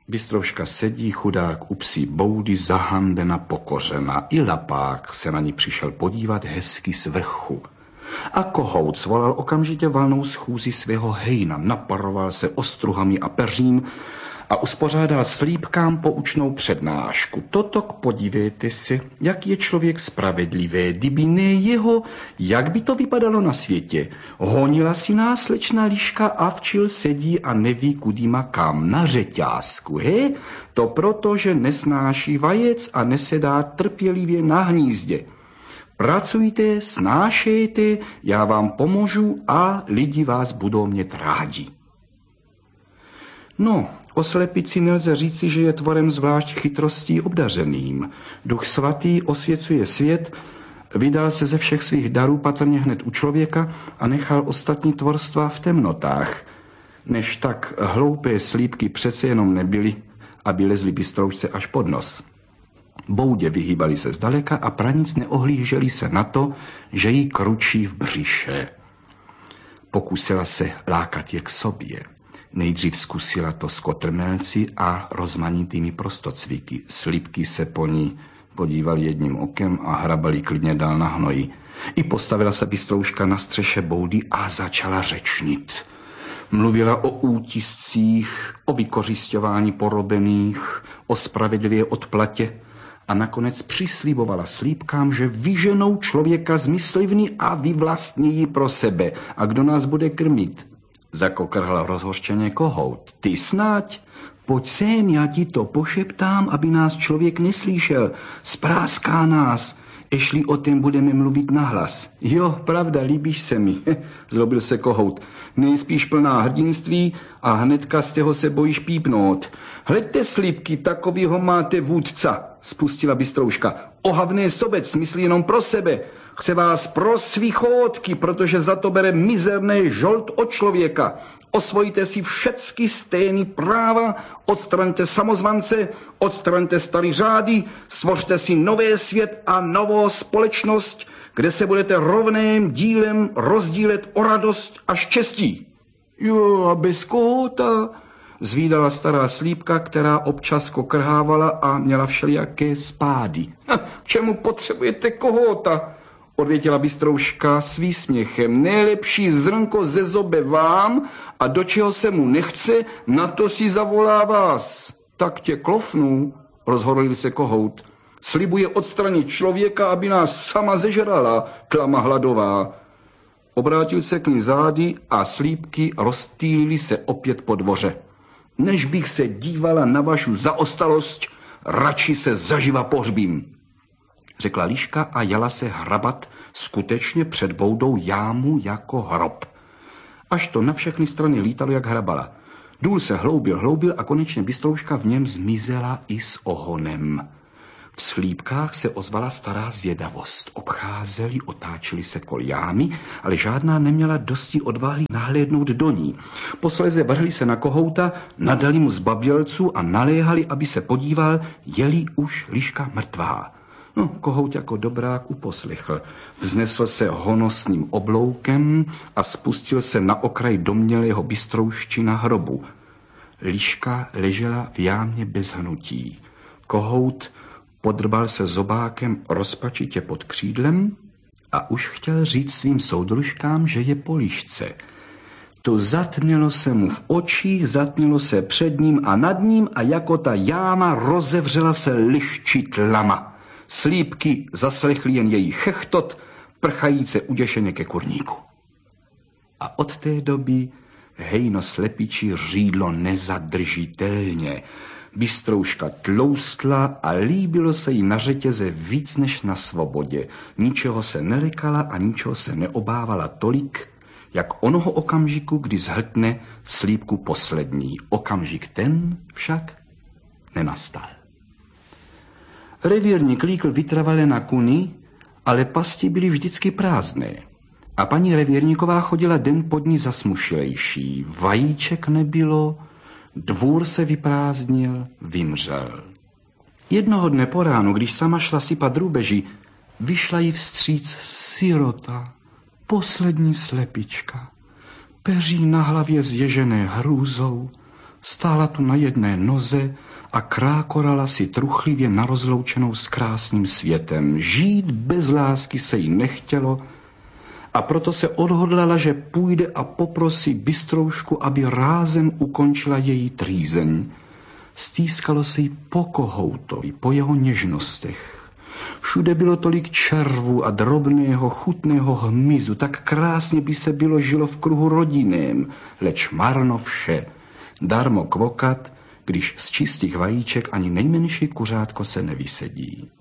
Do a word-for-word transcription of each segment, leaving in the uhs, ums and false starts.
Bystrouška sedí, chudák u psí boudy, zahambena, pokořena. I lapák se na ní přišel podívat hezky z vrchu. A kohout svolal okamžitě valnou schůzi svého hejna, naparoval se ostruhami a peřím a uspořádal slípkám poučnou přednášku. Totok podívejte se, jak je člověk spravedlivý, kdyby ne jeho, jak by to vypadalo na světě. Honila si nás slečna Liška a včil sedí a neví, kudy má kam, na řeťázku, he? To proto, že nesnáší vajec a nesedá trpělivě na hnízdě. Pracujte, snášejte, já vám pomůžu a lidi vás budou mít rádi. No, o slepici nelze říci, že je tvorem zvlášť chytrostí obdařeným. Duch svatý osvěcuje svět, vydal se ze všech svých darů patrně hned u člověka a nechal ostatní tvorstva v temnotách. Než tak hloupé slípky přece jenom nebyly, aby lezli bystroušce až pod nos. Boudě vyhýbali se zdaleka a pranic neohlíželi se na to, že jí kručí v břiše. Pokusila se lákat je k sobě. Nejdřív zkusila to s kotrmelci a rozmanitými prostocviky. Slípky se po ní podívali jedním okem a hrabali klidně dál na hnoji. I postavila se bystrouška na střeše boudy a začala řečnit. Mluvila o útiscích, o vykořisťování porobených, o spravedlivé odplatě a nakonec přislibovala slípkám, že vyženou člověka zmyslivný a vyvlastní ji pro sebe. A kdo nás bude krmit? Zakokrhla rozhořčeně kohout. Ty snať, pojď sem, já ti to pošeptám, aby nás člověk neslyšel. Spráská nás, ješli o tom budeme mluvit nahlas. Jo, pravda, líbíš se mi, zlobil se kohout. Nejspíš plná hrdinství a hnedka z těho se bojíš pípnout. Hleďte, slípky, takovýho máte vůdca, spustila bystrouška. Ohavný sobec, myslí jenom pro sebe. Chce vás pro svý chodky, protože za to bere mizerný žolt od člověka. Osvojte si všecky stejný práva, odstraňte samozvance, odstraňte starý řády, stvořte si nový svět a novou společnost, kde se budete rovným dílem rozdílet o radost a štěstí. Jo, a bez kohouta, zvídala stará slípka, která občas kokrhávala a měla všelijaké spády. K čemu potřebujete kohouta? Odvětila bystrouška s výsměchem. Nejlepší zrnko ze zobe vám a do čeho se mu nechce, na to si zavolá vás. Tak tě klofnu, rozhorlil se kohout. Slibuje odstranit člověka, aby nás sama zežrala, tlama hladová. Obrátil se k ní zády a slípky roztýlily se opět po dvoře. Než bych se dívala na vašu zaostalost, radši se zaživa pohřbím, řekla Liška a jala se hrabat skutečně před boudou jámu jako hrob. Až to na všechny strany lítalo, jak hrabala. Důl se hloubil, hloubil a konečně bystrouška v něm zmizela i s ohonem. V slípkách se ozvala stará zvědavost. Obcházeli, otáčeli se kol jámy, ale žádná neměla dosti odvahy nahlédnout do ní. Posléze vrhli se na kohouta, nadali mu zbabělců a naléhali, aby se podíval, je-li už Liška mrtvá. No, kohout jako dobrák uposlechl. Vznesl se honosným obloukem a spustil se na okraj domnělého bystrouščina hrobu. Liška ležela v jámě bez hnutí. Kohout podrbal se zobákem rozpačitě pod křídlem a už chtěl říct svým soudružkám, že je po Lišce. To zatmělo se mu v očích, zatmělo se před ním a nad ním a jako ta jáma rozevřela se liščí tlama. Slípky zaslechli jen její chechtot, prchajíce uděšeně ke kurníku. A od té doby hejno slepičí řídlo nezadržitelně. Bystrouška tloustla a líbilo se jí na řetěze víc než na svobodě. Ničeho se nelekala a ničeho se neobávala tolik, jak onoho okamžiku, kdy zhltne slípku poslední. Okamžik ten však nenastal. Revírník líkl vytrvale na kuni, ale pasti byly vždycky prázdné. A paní revírníková chodila den pod ní zasmušilejší. Vajíček nebylo, dvůr se vyprázdnil, vymřel. Jednoho dne po ránu, když sama šla sypat drůbeži, vyšla jí vstříc sirota, poslední slepička. Peří na hlavě zježené hrůzou, Stála tu na jedné noze a krákorala si truchlivě na rozloučenou s krásným světem. Žít bez lásky se jí nechtělo a proto se odhodlala, že půjde a poprosí bystroušku, aby rázem ukončila její trýzeň. Stýskalo se jí po kohoutovi, po jeho něžnostech. Všude bylo tolik červu a drobného, chutného hmyzu, tak krásně by se bylo žilo v kruhu rodinném, leč marno vše. Darmo kvokat, když z čistých vajíček ani nejmenší kuřátko se nevysedí.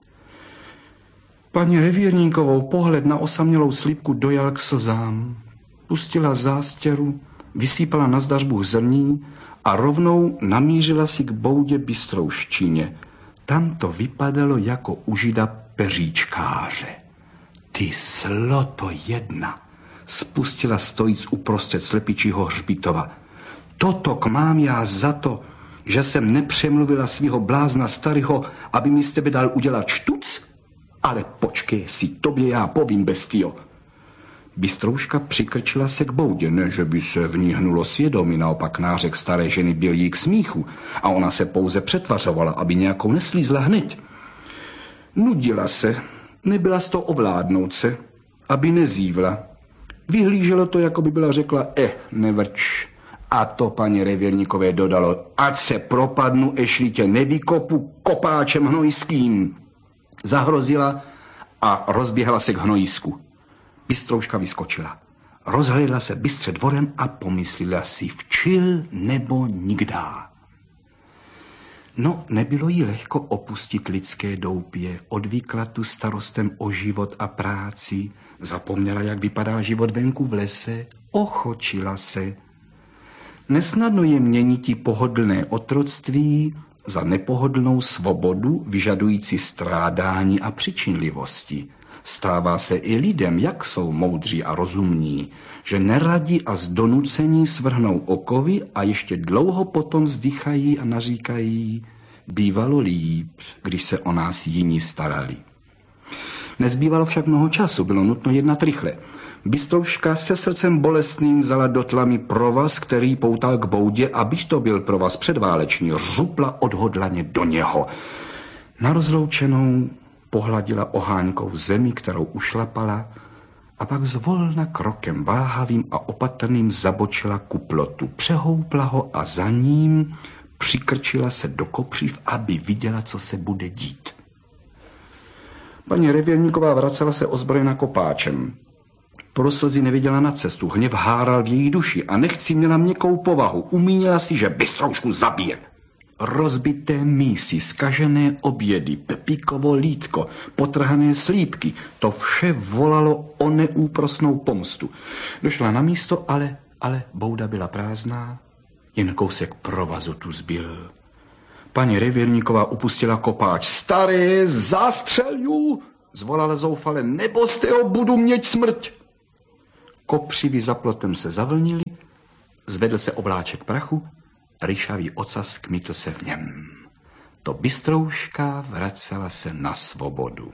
Paní Revírníkovou pohled na osamělou slípku dojal k slzám. Pustila zástěru, vysýpala na zdařbu zrní a rovnou namířila si k boudě bystrouščině. Tam to vypadalo jako u žida peříčkáře. Ty sloto jedna, spustila stojíc uprostřed slepičího hřbitova. Totok mám já za to, že jsem nepřemluvila svého blázna starého, aby mi z tebe dal udělat štuc? Ale počkej si, tobě já povím, bestio. Bystrouška přikrčila se k boudě, ne, že by se v ní hnulo svědomí, naopak nářek staré ženy byl jí k smíchu a ona se pouze přetvařovala, aby nějakou neslízla hned. Nudila se, nebyla z toho ovládnout se, aby nezívla. Vyhlíželo to, jako by byla řekla, eh, nevrč. A to paní Revírníkové dodalo, ať se propadnu, ešli tě nevykopu kopáčem hnojským. Zahrozila a rozběhla se k hnojisku. Bystrouška vyskočila. Rozhlédla se bystře dvorem a pomyslela si včil nebo nikdá. No, nebylo jí lehko opustit lidské doupě, odvykla tu starostem o život a práci, zapomněla, jak vypadá život venku v lese, ochočila se. Nesnadno je měnití pohodlné otroctví za nepohodlnou svobodu, vyžadující strádání a přičinlivosti. Stává se i lidem, jak jsou moudří a rozumní, že neradi a z donucení svrhnou okovy a ještě dlouho potom vzdychají a naříkají, bývalo líp, když se o nás jiní starali. Nezbývalo však mnoho času, bylo nutno jednat rychle. Bystrouška se srdcem bolestným vzala do tlamy provaz, který poutal k boudě, a byť to byl provaz předváleční, řupla odhodlaně do něho. Na rozloučenou pohladila oháňkou zemi, kterou ušlapala, a pak zvolna krokem váhavým a opatrným zabočila ku plotu, přehoupla ho a za ním přikrčila se do kopřiv, aby viděla, co se bude dít. Paní Revírníková vracela se ozbrojena kopáčem. Pro slzy neviděla na cestu, hněv háral v její duši a nechci měla měkkou povahu. Umínila si, že bystroušku zabije. Rozbité mísy, zkažené obědy, pepíkovo lítko, potrhané slípky, to vše volalo o neúprosnou pomstu. Došla na místo, ale, ale bouda byla prázdná, jen kousek provazu tu zbyl. Paní Revírníková upustila kopáč. Staré, zastřelju, zvolala zoufale, nebo z tého budu měť smrť. Kopřivy za plotem se zavlnily, zvedl se obláček prachu, ryšavý ocas kmitl se v něm. To bystrouška vracela se na svobodu.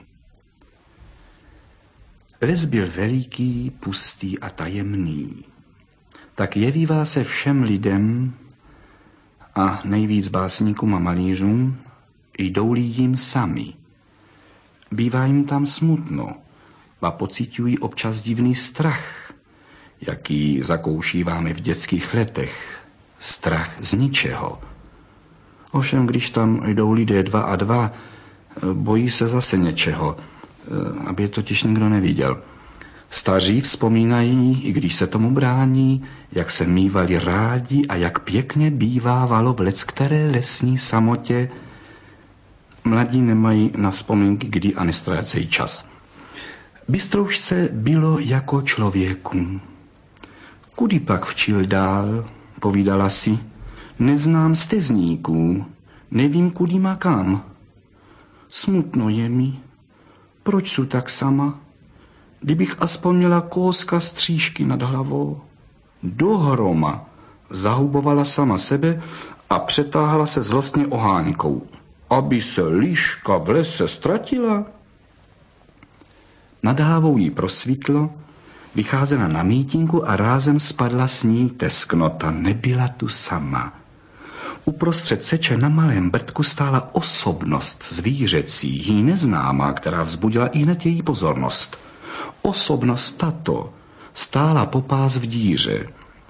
Les byl veliký, pustý a tajemný. Tak jevívá se všem lidem a nejvíc básníkům a malířům, jdou-li jim sami. Bývá jim tam smutno a pociťují občas divný strach, jaký zakoušíváme v dětských letech. Strach z ničeho. Ovšem, když tam jdou lidé dva a dva, bojí se zase něčeho, aby je totiž nikdo neviděl. Staří vzpomínají, i když se tomu brání, jak se mívali rádi a jak pěkně bývávalo v leckteré lesní samotě. Mladí nemají na vzpomínky kdy a nestrácejí čas. Bystroušce bylo jako člověku. Kudy pak včil dál, povídala si, neznám stezníků, nevím, kudy makám. Smutno je mi, proč jsou tak sama? Kdybych aspoň měla kouska střížky nad hlavou. Dohroma zahubovala sama sebe a přetáhla se zlostně oháňkou. Aby se liška v lese ztratila? Nad hlavou jí prosvítlo, vycházela na mítinku a rázem spadla s ní tesknota. Nebyla tu sama. Uprostřed seče na malém brdku stála osobnost zvířecí, jí neznámá, která vzbudila ihned její pozornost. Osobnost tato stála popás v díře.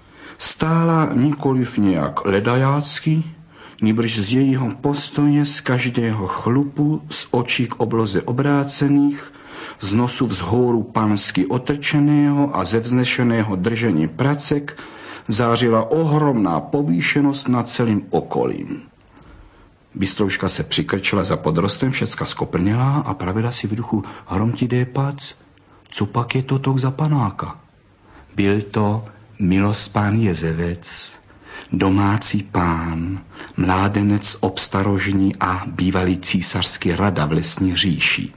Stála nikoliv nějak ledajácky, nýbrž z jejího postoje, z každého chlupu, z očí k obloze obrácených, z nosu vzhůru pansky otrčeného a ze vznešeného držení pracek zářila ohromná povýšenost nad celým okolím. Bystrouška se přikrčila za podrostem, všecka skoprněla a pravila si v duchu: hromtidé pac, co pak je to tok za panáka? Byl to Milospán Jezevec, domácí pán, mládenec obstarožní a bývalý císařský rada v lesní říši.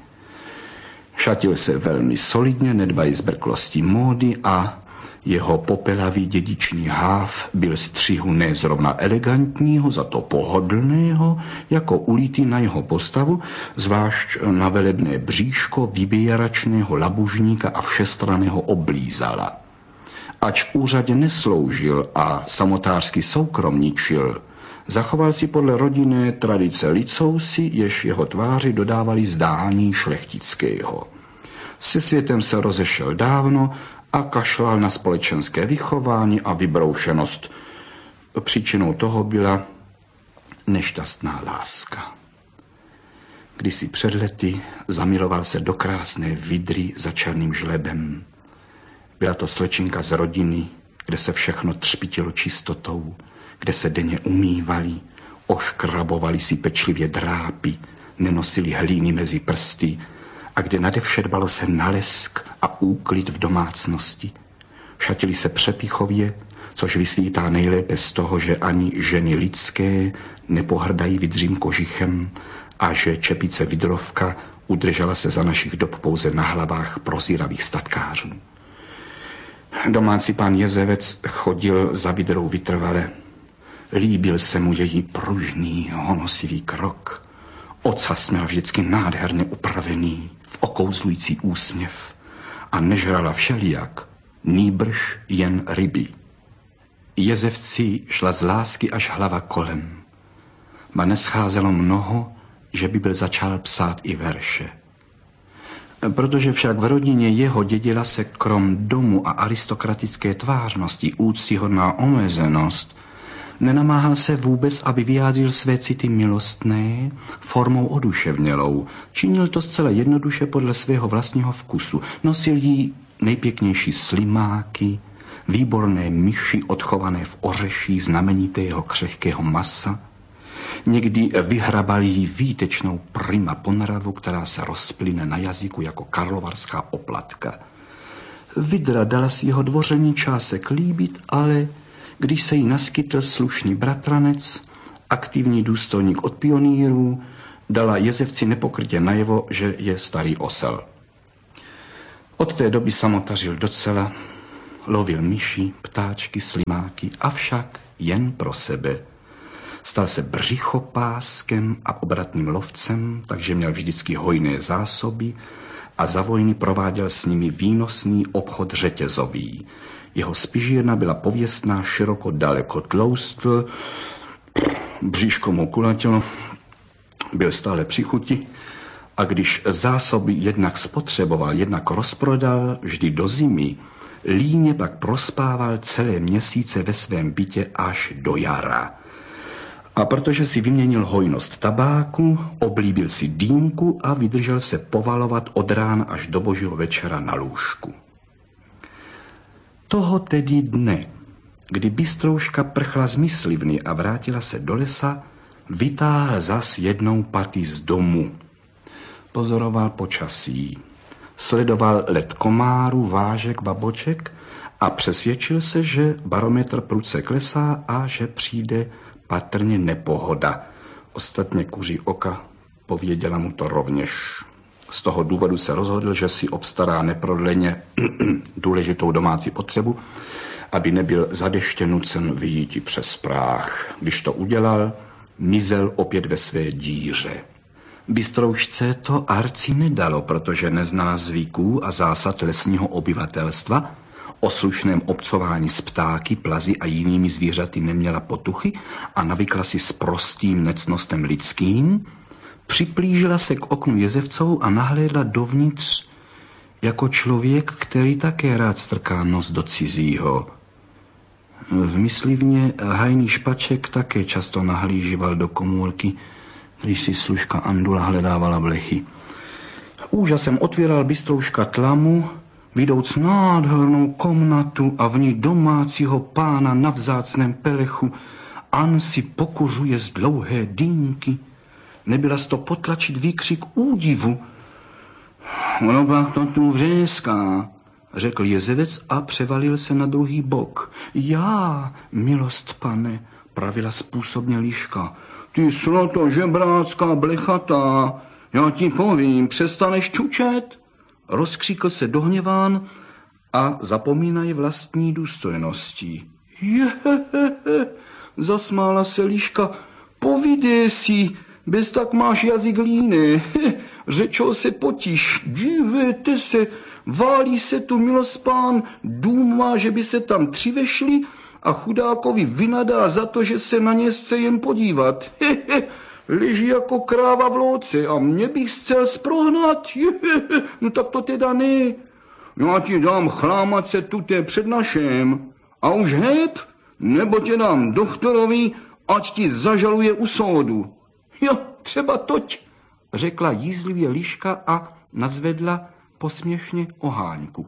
Šatil se velmi solidně, nedbají zbrklostí módy a jeho popelavý dědičný háv byl střihu ne zrovna elegantního, za to pohodlného, jako ulítý na jeho postavu, zvlášť na velebné bříško vybíjaračného labužníka a všestraného oblízala. Ač v úřadě nesloužil a samotářsky soukromničil, zachoval si podle rodinné tradice licousy, jež jeho tváři dodávali zdání šlechtického. Se světem se rozešel dávno a kašlal na společenské vychování a vybroušenost. Příčinou toho byla nešťastná láska. Kdysi před lety zamiloval se do krásné vidry za černým žlebem. Byla to slečinka z rodiny, kde se všechno třpitilo čistotou, kde se denně umývali, oškrabovali si pečlivě drápy, nenosili hlíny mezi prsty a kde nadevše dbalo se na lesk a úklid v domácnosti. Šatili se přepichově, což vysvítá nejlépe z toho, že ani ženy lidské nepohrdají vidřím kožichem a že čepice vidrovka udržela se za našich dob pouze na hlavách prozíravých statkářů. Domácí pán Jezevec chodil za vidrou vytrvale. Líbil se mu její pružný, honosivý krok. Ocas měl vždycky nádherně upravený, v okouzlující úsměv a nežrala všelijak, nýbrž jen ryby. Jezevci šla z lásky až hlava kolem. Ba nescházelo mnoho, že by byl začal psát i verše. Protože však v rodině jeho dědila se krom domu a aristokratické tvářnosti úctyhodná omezenost, nenamáhal se vůbec, aby vyjádřil své city milostné formou oduševnělou. Činil to zcela jednoduše podle svého vlastního vkusu. Nosil jí nejpěknější slimáky, výborné myši odchované v ořeší znamenitého křehkého masa. Někdy vyhrabal jí výtečnou prima ponravu, která se rozplyne na jazyku jako karlovarská oplatka. Vidra dala si jeho dvoření čásek líbit, ale když se jí naskytl slušný bratranec, aktivní důstojník od pionýrů, dala Jezevci nepokrytě najevo, že je starý osel. Od té doby samotařil docela, lovil myši, ptáčky, slimáky, avšak jen pro sebe. Stal se břichopáskem a obratným lovcem, takže měl vždycky hojné zásoby a za vojny prováděl s nimi výnosný obchod řetězový. Jeho spižírna byla pověstná, široko daleko tloustl, bříško mu kulatilo, byl stále při chuti a když zásoby jednak spotřeboval, jednak rozprodal, vždy do zimy, líně pak prospával celé měsíce ve svém bytě až do jara. A protože si vyměnil hojnost tabáku, oblíbil si dýmku a vydržel se povalovat od rána až do božího večera na lůžku. Toho tedy dne, kdy Bystrouška prchla z myslivny a vrátila se do lesa, vytáhl zas jednou paty z domu. Pozoroval počasí, sledoval let komárů, vážek, baboček a přesvědčil se, že barometr prudce klesá a že přijde patrně nepohoda. Ostatně kuří oka pověděla mu to rovněž. Z toho důvodu se rozhodl, že si obstará neprodleně důležitou domácí potřebu, aby nebyl zadeště nucen vyjíti přes práh. Když to udělal, mizel opět ve své díře. Bystroušce to arci nedalo, protože neznala zvyků a zásad lesního obyvatelstva, O slušném obcování s ptáky, plazy a jinými zvířaty neměla potuchy a navykla si s prostým necnostem lidským, připlížila se k oknu Jezevcovou a nahlédla dovnitř jako člověk, který také rád strká nos do cizího. V myslivně hajný Špaček také často nahlížival do komůrky, když si služka Andula hledávala blechy. Úžasem otvíral bystrou škatlamu, vidouc nádhernou komnatu a v ní domácího pána na vzácném pelechu. An si pokuřuje z dlouhé dýmky. Nebyla z to potlačit výkřik údivu. Ono pak to tu vřéská, řekl Jezevec a převalil se na druhý bok. Já, milost pane, pravila způsobně Liška. Ty sloto žebrácká blechatá, já ti povím, přestaneš čučet? Rozkříkl se dohněván a zapomínají vlastní důstojností. Jehehehe, zasmála se Liška, povídej si, bez tak máš jazyk líny. Řečou se potíž, dívejte se, válí se tu milospán, důma, že by se tam tři vešli a chudákovi vynadá za to, že se na ně chce jen podívat. Hehe, leží jako kráva v louce a mě bych chcel sprohnat. Hehe, no tak to teda ne. Já ti dám chlámat se tuté před našem a už heb, nebo tě dám doktorovi, ať ti zažaluje u soudu. Jo, třeba toť, řekla jízlivě Liška a nazvedla posměšně oháňku.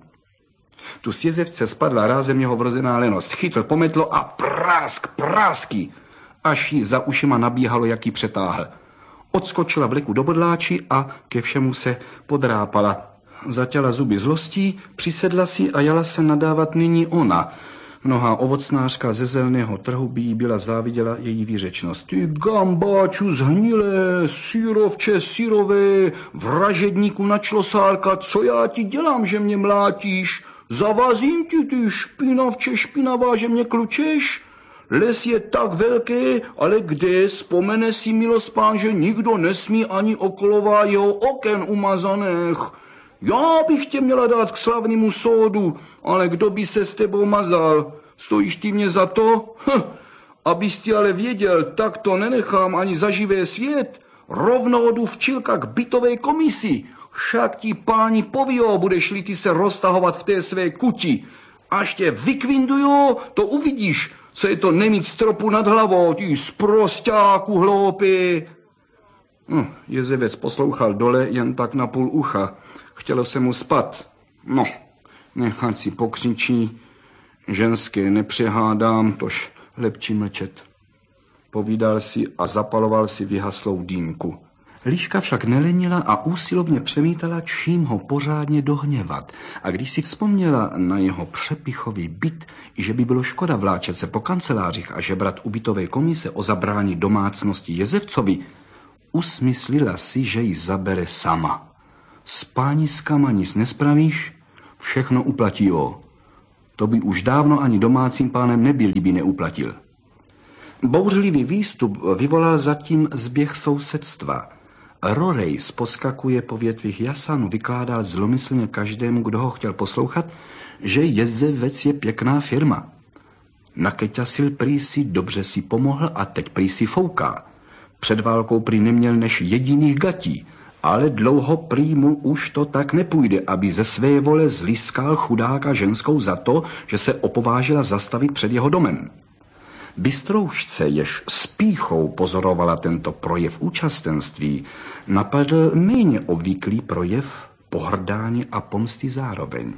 Tu z Jezevce spadla rázem jeho vrozená lenost. Chytl pometlo a prásk, prásky, až jí za ušima nabíhalo, jak jí přetáhl. Odskočila vleku do bodláči a ke všemu se podrápala. Zatěla zuby zlostí, přisedla si a jala se nadávat nyní ona. Mnohá ovocnářka ze zelného trhu by jí byla záviděla její výřečnost. Ty gambáču zhnilé, sírovče sírové, vražedníku na člosárka, co já ti dělám, že mě mlátíš? Zavazím ti, ty špinavče špinavá, že mě klučeš? Les je tak velký, ale kde, vzpomene si milospán, že nikdo nesmí ani okolová jeho oken umazaných. Já bych tě měla dát k slavnému soudu, ale kdo by se s tebou mazal? Stojíš ty mě za to? Hm, abys ty ale věděl, tak to nenechám ani za živé svět. Rovnou jdu včilka k bytové komisi. Však ti páni povíjou, budeš-li ty se roztahovat v té své kuti. Až tě vykvindujou, to uvidíš, co je to nemít stropu nad hlavou, ty sprosťáku hloupý. Hm, Jezevec poslouchal dole jen tak na půl ucha. Chtělo se mu spat. No, nechat si pokřičí. Ženské nepřehádám, tož lepší mlčet. Povídal si a zapaloval si vyhaslou dýmku. Liška však nelenila a úsilovně přemítala, čím ho pořádně dohněvat. A když si vzpomněla na jeho přepichový byt, i že by bylo škoda vláčet se po kancelářích a žebrat u bytové komise o zabrání domácnosti Jezevcovi, usmyslila si, že ji zabere sama. S pániskama nic nespravíš, všechno uplatí jo. To by už dávno ani domácím pánem nebyl, kdyby neuplatil. Bouřlivý výstup vyvolal zatím zběh sousedstva. Rorejs poskakuje po větvích jasanu, vykládal zlomyslně každému, kdo ho chtěl poslouchat, že Jezevec je pěkná firma. Nakeťasil prý si, dobře si pomohl a teď prý si fouká. Před válkou prý neměl než jediných gatí, ale dlouho prý mu už to tak nepůjde, aby ze své vole zliskal chudáka ženskou za to, že se opovážila zastavit před jeho domem. Bystroušce, jež s pýchou pozorovala tento projev účastenství, napadl méně obvyklý projev pohrdání a pomsty zároveň.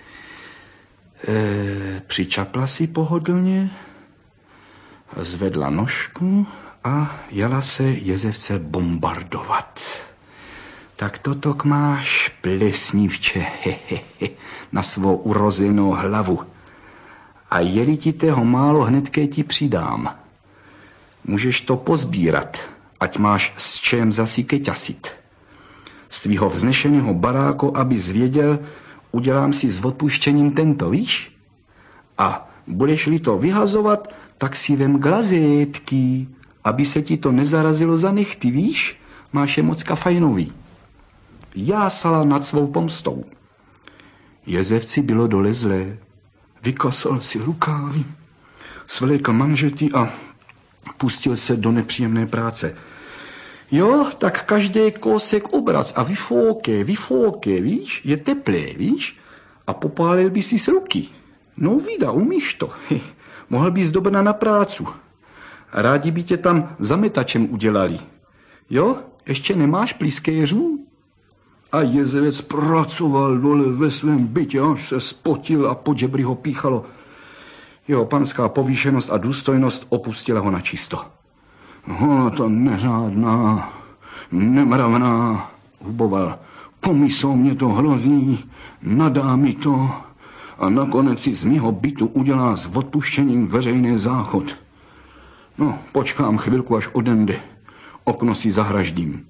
E, přičapla si pohodlně, zvedla nožku a jela se Jezevce bombardovat. Tak totok máš, plesnívče, hehehe, na svou urozenou hlavu. A je-li ti toho málo, hnedké ti přidám. Můžeš to pozbírat, ať máš s čem zasi keťasit. Z tvýho vznešeného baráku, aby zvěděl, udělám si s odpuštěním tento, víš? A budeš-li to vyhazovat, tak si vem glazétky, aby se ti to nezarazilo za nechty, víš? Máš je mocka fajnový. Jásala nad svou pomstou. Jezevci bylo dole zlé. Vykosl si rukávy, svlékl manžety a pustil se do nepříjemné práce. Jo, tak každý kousek obrac a vyfouké, vyfouké, víš, je teplé, víš, a popálil by si z ruky. No vida, umíš to, He, mohl bys do Brna na prácu. Rádi by tě tam zametačem udělali. Jo, ještě nemáš plískéřů? A jezevec pracoval dole ve svém bytě, až se spotil a pod žebry ho píchalo. Jeho panská povýšenost a důstojnost opustila ho na čisto. No, to neřádná, nemravná, huboval. Pomyslou mě to hrozí, nadá mi to a nakonec si z mýho bytu udělá s odpuštěním veřejný záchod. No, počkám chvilku, až odende. Okno si zahraždím.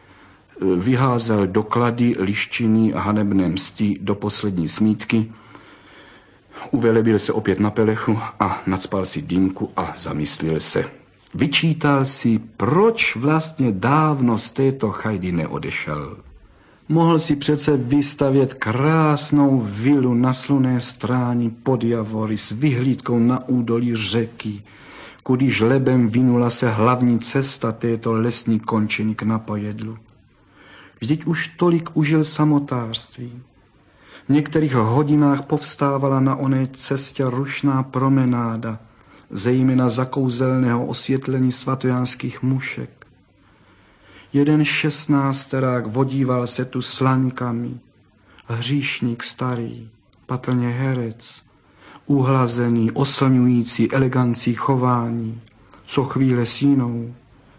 Vyházel doklady, lištiny a hanebné msti do poslední smítky, uvelebil se opět na pelechu a nacpal si dýmku a zamyslil se. Vyčítal si, proč vlastně dávno z této chajdy neodešel. Mohl si přece vystavět krásnou vilu na slunné stráni pod Javory s vyhlídkou na údolí řeky, kudy žlebem vinula se hlavní cesta této lesní končiny k Napojedlu. Vždyť už tolik užil samotářství. V některých hodinách povstávala na oné cestě rušná promenáda, zejména za kouzelného osvětlení svatojánských mušek. Jeden šestnácterák vodíval se tu slaňkami, hříšník starý, patrně herec, uhlazený, oslňující elegancí chování, co chvíle sínou.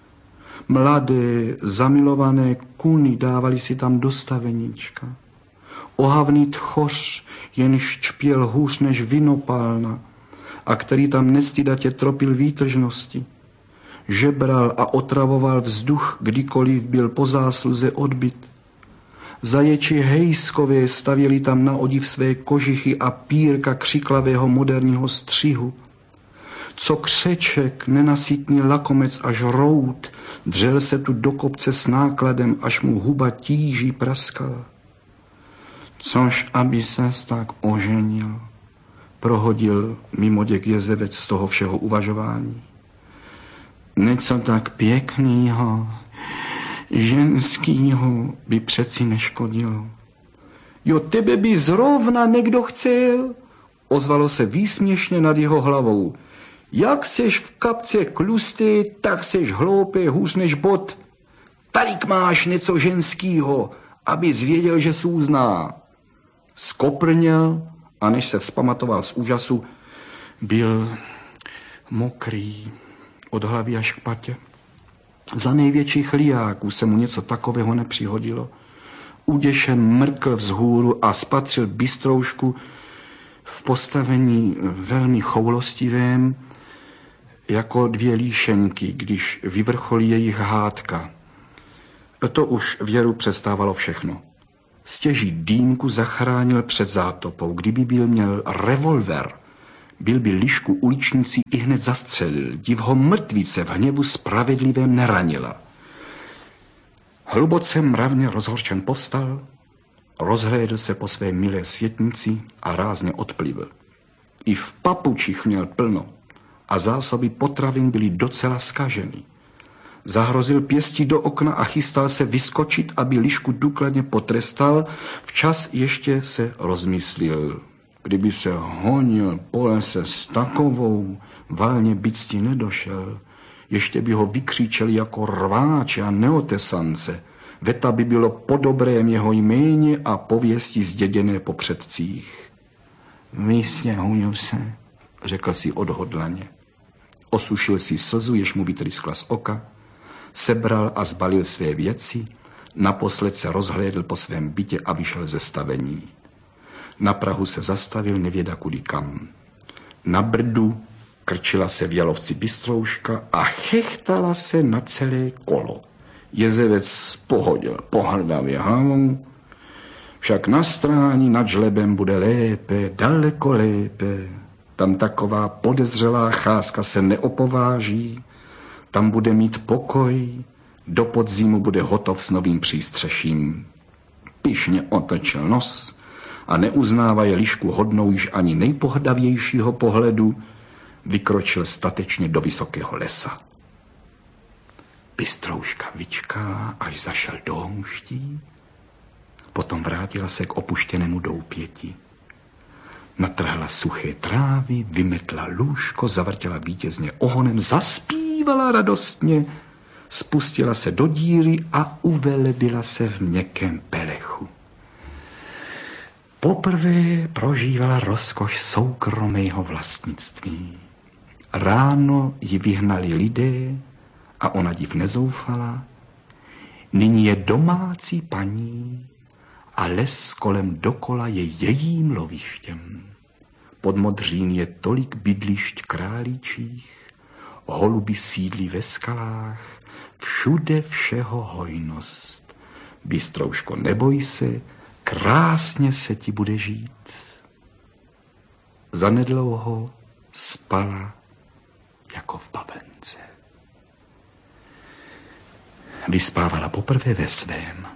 Mladé, zamilované kuny dávali si tam do staveníčka. Ohavný tchoř, jenž čpěl hůř než vinopálna a který tam nestydatě tropil výtržnosti. Žebral a otravoval vzduch, kdykoliv byl po zásluze odbyt. Zaječi hejskové stavěli tam na odiv své kožichy a pírka křiklavého moderního střihu. Co křeček, nenasytný lakomec až rout, dřel se tu do kopce s nákladem, až mu huba tíží praskala. Což, aby ses tak oženil, prohodil mimoděk jezevec z toho všeho uvažování. Něco tak pěknýho, ženskýho by přeci neškodilo. Jo, tebe by zrovna někdo chcel, ozvalo se výsměšně nad jeho hlavou. Jak seš v kapce klustý, tak seš hloupý hůř než bot. Tadyk máš něco ženskýho, abys věděl, že sůzná. Skoprněl a než se vzpamatoval z úžasu, byl mokrý od hlavy až k patě. Za největších liáků se mu něco takového nepřihodilo. Uděšen mrkl vzhůru a spatřil bystroušku v postavení velmi choulostivém, jako dvě líšenky, když vyvrcholí jejich hádka. To už Věru přestávalo všechno. Stěží dýmku zachránil před zátopou. Kdyby byl měl revolver, byl by lišku uličníci i hned zastřelil. Div ho mrtvice v hněvu spravedlivém neranila. Hluboce mravně rozhorčen povstal, rozhlédl se po své milé světnici a rázně odplivl. I v papučích měl plno a zásoby potravin byly docela zkaženy. Zahrozil pěstí do okna a chystal se vyskočit, aby lišku důkladně potrestal. Včas ještě se rozmyslil. Kdyby se honil po lese s takovou, valně bycti nedošel. Ještě by ho vykřičeli jako rváče a neotesance. Veta by bylo po dobrém jeho jméně a pověsti zděděné po předcích. Vysněhuju se, řekl si odhodlaně. Osušil si slzu, jež mu vytryskla z oka, sebral a zbalil své věci, naposled se rozhlédl po svém bytě a vyšel ze stavení. Na prahu se zastavil nevěda kudy kam. Na Brdu krčila se v Jalovci bystrouška a chechtala se na celé kolo. Jezevec pohodil pohrdavě hlavou, však na stráni nad žlebem bude lépe, daleko lépe. Tam taková podezřelá cházka se neopováží, tam bude mít pokoj, do podzimu bude hotov s novým přístřeším. Pyšně otočil nos a neuznávaje lišku hodnou již ani nejpohdavějšího pohledu, vykročil statečně do vysokého lesa. Bystrouška vyčkala, až zašel do houští, potom vrátila se k opuštěnému doupěti. Natrhla suché trávy, vymetla lůžko, zavrtěla vítězně ohonem, zaspívala radostně, spustila se do díry a uvelebila se v měkkém pelechu. Poprvé prožívala rozkoš soukromého vlastnictví. Ráno ji vyhnali lidé a ona div nezoufala. Nyní je domácí paní a les kolem dokola je jejím lovištěm. Pod modřín je tolik bydlišť králíčích, holuby sídlí ve skalách, všude všeho hojnost. Bystrouško, neboj se, krásně se ti bude žít. Zanedlouho spala jako v babence. Vyspávala poprvé ve svém.